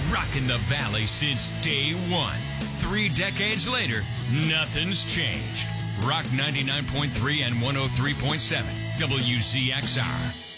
rocking the Valley since day one. 3 decades later, nothing's changed. Rock 99.3 and 103.7 WZXR.